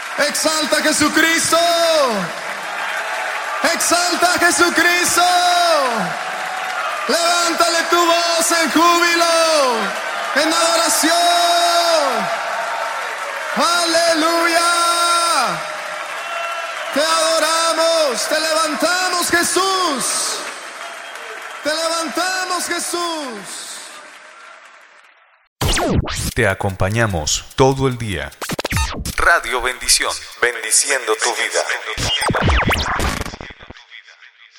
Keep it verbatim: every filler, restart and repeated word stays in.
Exalta a Jesucristo. Exalta a Jesucristo. Levántale tu voz en júbilo, en adoración. Aleluya. Te adoramos, te levantamos, Jesús. Te levantamos, Jesús. Te acompañamos todo el día. Radio Bendición, bendiciendo tu vida.